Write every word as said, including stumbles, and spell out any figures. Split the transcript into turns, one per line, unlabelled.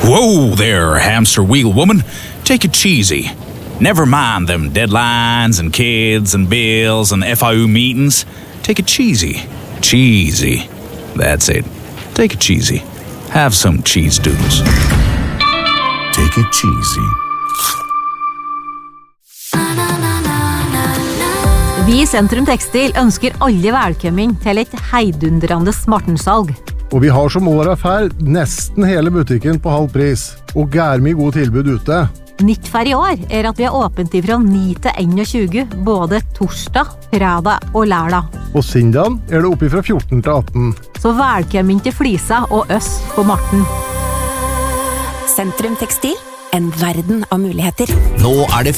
Whoa there, hamster wheel woman. Take it cheesy. Never mind them deadlines and kids and bills and F I U meetings. Take it cheesy. Cheesy. That's it. Take it cheesy. Have some cheese doodles.
Take it cheesy.
Vi i Sentrum Tekstil ønsker alle velkommen til et heidundrende smartensalg.
Og vi har som året ferd nesten hele butikken på halv pris, og gærmig god tilbud ute.
Nytt for i år er at vi er åpent fra ni til enogtjue, både torsdag, fredag og lørdag.
Og sindagen er det oppe fra fjorten til atten.
Så velkommen til Flisa og oss på Marten.
Sentrum Tekstil, en verden av muligheter.
Nå er det